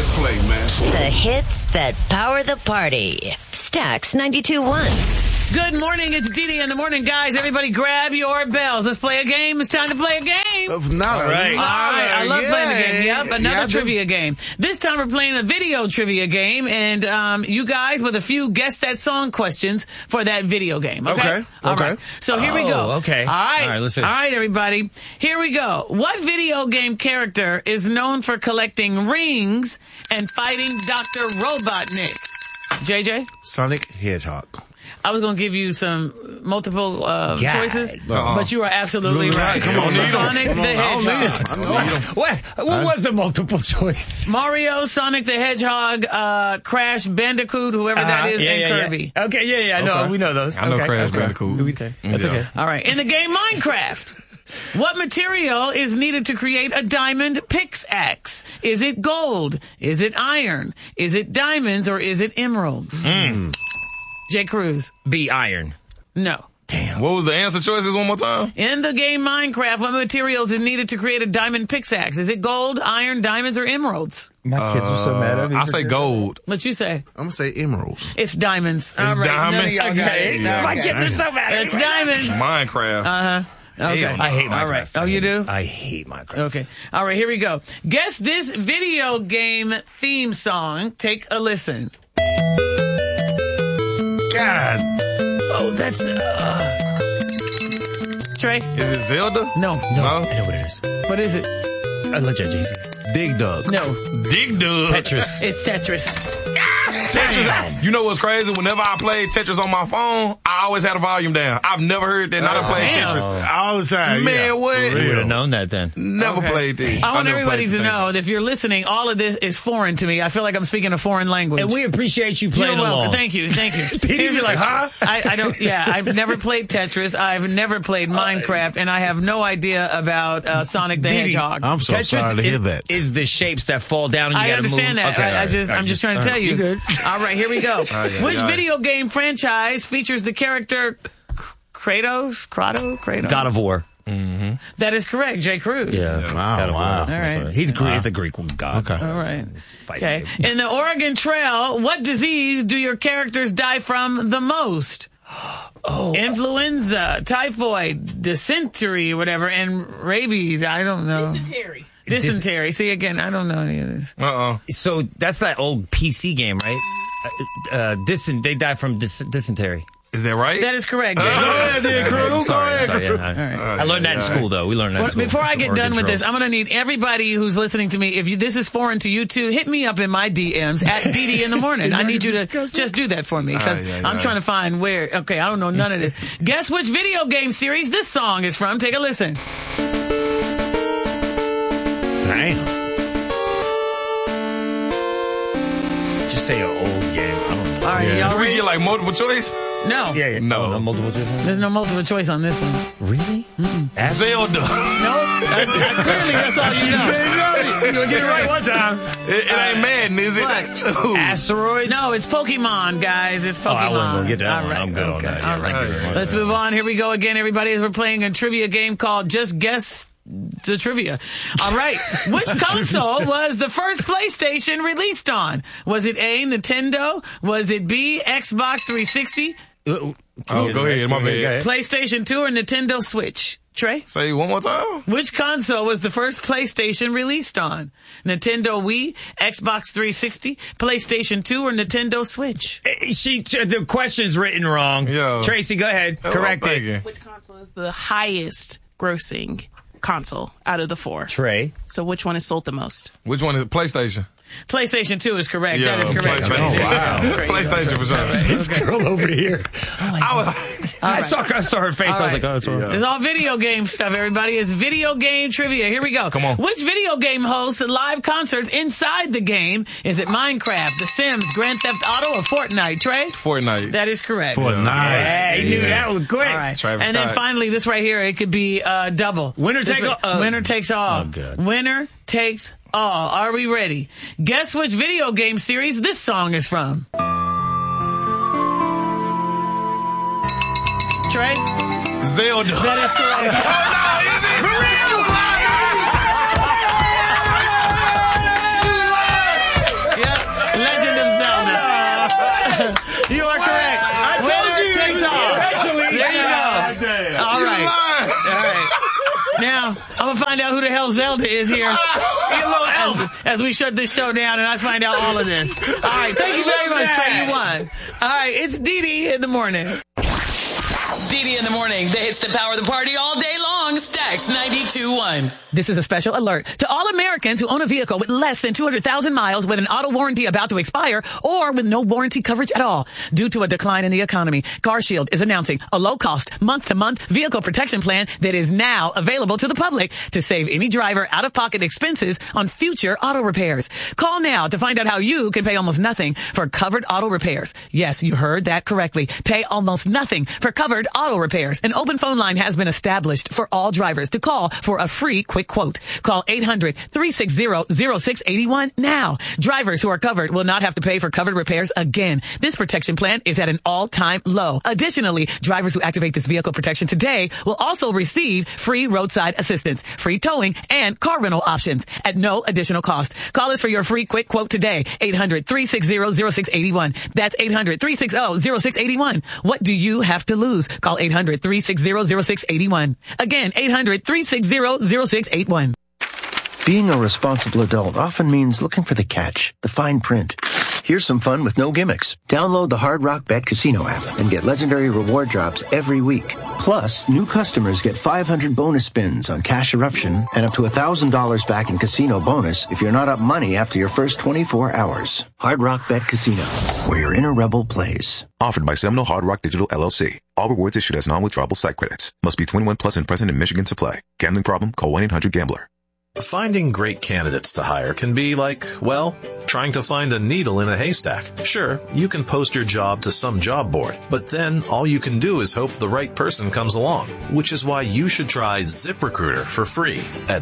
play, man. The hits that power the party. Stax 92.1. Good morning. It's Didi in the morning, guys. Everybody grab your bells. Let's play a game. It's time to play a game. All right. I love playing the game. Yep, another trivia game. This time we're playing a video trivia game, and you guys with a few guess that song questions for that video game. Okay. All right. So here we go. Okay. All right. Listen. All right, everybody. Here we go. What video game character is known for collecting rings and fighting Dr. Robotnik? JJ? Sonic Hedgehog. I was going to give you some multiple choices, but you are absolutely right. Come on, Sonic the Hedgehog. What was the multiple choice? Mario, Sonic the Hedgehog, Crash Bandicoot, whoever that is, and Kirby. Yeah. Okay, no, we know those. I know Crash Bandicoot. Okay. That's okay. All right. In the game Minecraft, what material is needed to create a diamond pickaxe? Is it gold? Is it iron? Is it diamonds? Or is it emeralds? Jay Cruz. B, iron. No. Damn. What was the answer choices one more time? In the game Minecraft, what materials is needed to create a diamond pickaxe? Is it gold, iron, diamonds, or emeralds? My kids were so mad at me. I say gold. What you say? I'm going to say emeralds. It's diamonds. All right. diamonds? None of y'all got it. Yeah. My kids are so mad at me. It's diamonds. Minecraft. Okay. I hate Minecraft. All right. Oh, you do? I hate Minecraft. Okay. All right, here we go. Guess this video game theme song. Take a listen. God. Oh, that's... Trey? Is it Zelda? No. I know what it is. What is it? Legend, Jay-Z. Dig Dug. No. Dig Dug. Tetris. It's Tetris. Tetris. You know what's crazy? Whenever I played Tetris on my phone, I always had a volume down. I've never heard that. I done played Damn. Tetris. All the time. Man, what? You would have known that then. Never Okay. played this. I want never everybody played to know that if you're listening, all of this is foreign to me. I feel like I'm speaking a foreign language. And we appreciate you playing You're welcome. along. Thank you. He's like, huh? I don't, I've never played Tetris. I've never played Minecraft, and I have no idea about Sonic the Hedgehog. I'm so Tetris sorry to hear that. Is the shapes that fall down and you I gotta understand move. that. Okay, I'm just trying to tell you. You good. All right, here we go. Which yeah. video game franchise features the character Kratos? God of War. That is correct, Jay Cruz. Yeah. Wow. All right. He's Greek. It's a Greek god. Okay. All right. Fight Okay. him. In the Oregon Trail, what disease do your characters die from the most? Influenza, typhoid, dysentery, whatever, and rabies. I don't know. Dysentery. See, again, I don't know any of this. So that's that old PC game, right? They die from dysentery. Is that right? That is correct, Jay. Go ahead, then, Cruz. Go ahead. Sorry, I learned that in school, though. We learned that in school. Before I get Oregon done with Trail. this, I'm going to need everybody who's listening to me. If this is foreign to you too, hit me up in my DMs at Didi in the morning. I need you to just do that for me because I'm trying to find where. Okay, I don't know none of this. Guess which video game series this song is from? Take a listen. Damn. Just say an old game. I don't know. All right, y'all Do we ready? get like multiple choice? No. No. No multiple choice. There's no multiple choice on this one. Really? Zelda. Nope. Clearly, that's all you know. You're gonna get it right one time. It ain't Madden, is it? Ooh. Asteroids? No, it's Pokemon, guys. It's Pokemon. I wasn't gonna get that All one. right. I'm good on that. All Yeah, right. thank you. Let's move on. Here we go again, everybody, as we're playing a trivia game called Just Guess the Trivia. All right. Which console was the first PlayStation released on? Was it A, Nintendo? Was it B, Xbox 360? Oh, go ahead. My bad. PlayStation 2 or Nintendo Switch? Trey? Say it one more time. Which console was the first PlayStation released on? Nintendo Wii, Xbox 360, PlayStation 2, or Nintendo Switch? The question's written wrong. Yeah. Tracy, go ahead. That's what I'm Correct it. thinking. Which console is the highest grossing console out of the four? Trey. So which one is sold the most? Which one is it? PlayStation? PlayStation 2 is correct. Yeah, that is correct. PlayStation. There you Wow. go. There you go. PlayStation for sure. This girl over here. I saw her face. All I was like, right. oh, that's wrong. It's all video game stuff, everybody. It's video game trivia. Here we go. Come on. Which video game hosts live concerts inside the game? Is it Minecraft, The Sims, Grand Theft Auto, or Fortnite? Trey? Fortnite. That is correct. Hey, you knew that was quick. All right. Travis and then Scott. finally, this right here, it could be double. Winner This take one- all. Winner takes all. Oh, good. Winner takes all. Are we ready? Guess which video game series this song is from? Trey? Zelda. That is correct. find out who the hell Zelda is here. Be a little elf as we shut this show down and I find out all of this. All right, thank you very much, Trey. You won. All right, it's Dee Dee in the morning. Dee Dee in the morning. The hits that power the party all day long. Stax 92.1. This is a special alert to all Americans who own a vehicle with less than 200,000 miles with an auto warranty about to expire or with no warranty coverage at all. Due to a decline in the economy, CarShield is announcing a low-cost, month-to-month vehicle protection plan that is now available to the public to save any driver out-of-pocket expenses on future auto repairs. Call now to find out how you can pay almost nothing for covered auto repairs. Yes, you heard that correctly. Pay almost nothing for covered auto repairs. An open phone line has been established for all drivers to call for a free quick quote. Call 800-360-0681 now. Drivers who are covered will not have to pay for covered repairs again. This protection plan is at an all-time low. Additionally, drivers who activate this vehicle protection today will also receive free roadside assistance, free towing, and car rental options at no additional cost. Call us for your free quick quote today. 800-360-0681. That's 800-360-0681. What do you have to lose? Call 800-360-0681. Again, 800-360-0681. Being a responsible adult often means looking for the catch, the fine print. Here's some fun with no gimmicks. Download the Hard Rock Bet Casino app and get legendary reward drops every week. Plus, new customers get 500 bonus spins on Cash Eruption and up to $1,000 back in casino bonus if you're not up money after your first 24 hours. Hard Rock Bet Casino, where your inner rebel plays. Offered by Seminole Hard Rock Digital LLC. All rewards issued as non-withdrawable site credits. Must be 21 plus and present in Michigan to play. Gambling problem? Call 1-800-GAMBLER. Finding great candidates to hire can be like, well, trying to find a needle in a haystack. Sure, you can post your job to some job board, but then all you can do is hope the right person comes along, which is why you should try ZipRecruiter for free at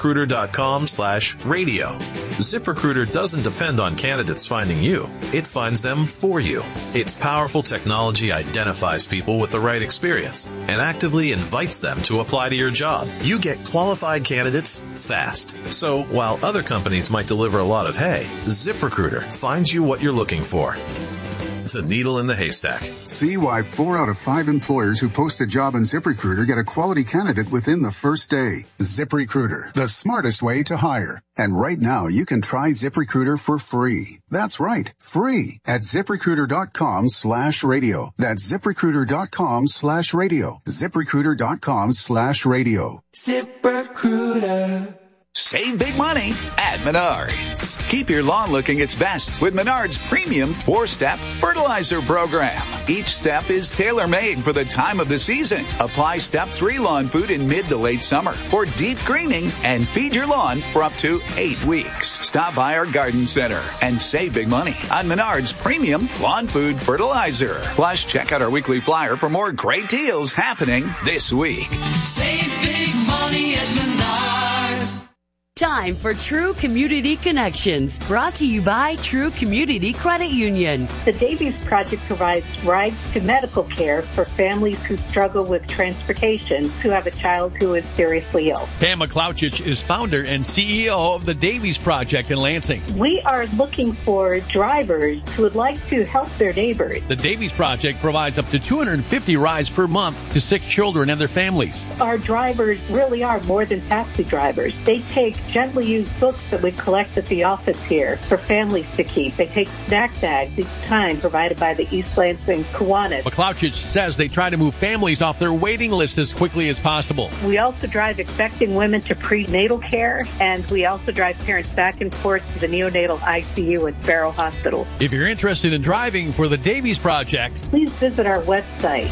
ZipRecruiter.com/radio. ZipRecruiter doesn't depend on candidates finding you. It finds them for you. Its powerful technology identifies people with the right experience and actively invites them to apply to your job. You get qualified candidates fast. So while other companies might deliver a lot of hay, ZipRecruiter finds you what you're looking for. The needle in the haystack. See why 4 out of 5 employers who post a job on ZipRecruiter get a quality candidate within the first day. ZipRecruiter, the smartest way to hire. And right now, you can try ZipRecruiter for free. That's right, free at ZipRecruiter.com/radio. That's ZipRecruiter.com/radio. ZipRecruiter.com/radio. ZipRecruiter. Save big money at Menards. Keep your lawn looking its best with Menards Premium 4-Step Fertilizer Program. Each step is tailor-made for the time of the season. Apply Step 3 lawn food in mid to late summer for deep greening and feed your lawn for up to 8 weeks. Stop by our garden center and save big money on Menards Premium Lawn Food Fertilizer. Plus, check out our weekly flyer for more great deals happening this week. Save big money at Menards. Time for True Community Connections, brought to you by True Community Credit Union. The Davies Project provides rides to medical care for families who struggle with transportation who have a child who is seriously ill. Pam McClouchich is founder and CEO of the Davies Project in Lansing. We are looking for drivers who would like to help their neighbors. The Davies Project provides up to 250 rides per month to sick children and their families. Our drivers really are more than taxi drivers. They take gently used books that we collect at the office here for families to keep. They take snack bags each time provided by the East Lansing Kiwanis. McClouchich says they try to move families off their waiting list as quickly as possible. We also drive expecting women to prenatal care, and we also drive parents back and forth to the neonatal ICU at Sparrow Hospital. If you're interested in driving for the Davies Project, please visit our website,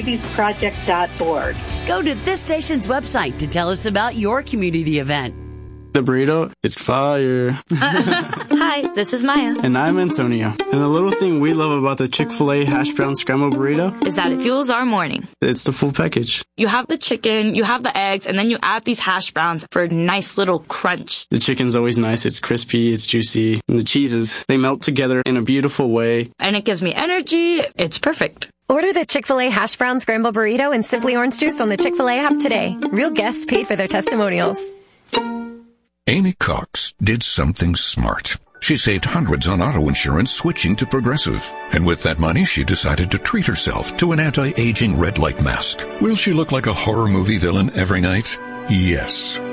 thedaviesproject.org. Go to this station's website to tell us about your community event. The burrito is fire. Hi, this is Maya. And I'm Antonio. And the little thing we love about the Chick-fil-A hash brown scrambled burrito is that it fuels our morning. It's the full package. You have the chicken, you have the eggs, and then you add these hash browns for a nice little crunch. The chicken's always nice. It's crispy, it's juicy. And the cheeses, they melt together in a beautiful way. And it gives me energy. It's perfect. Order the Chick-fil-A hash brown scrambled burrito and Simply Orange Juice on the Chick-fil-A app today. Real guests paid for their testimonials. Amy Cox did something smart. She saved hundreds on auto insurance switching to Progressive. And with that money, she decided to treat herself to an anti-aging red light mask. Will she look like a horror movie villain every night? Yes.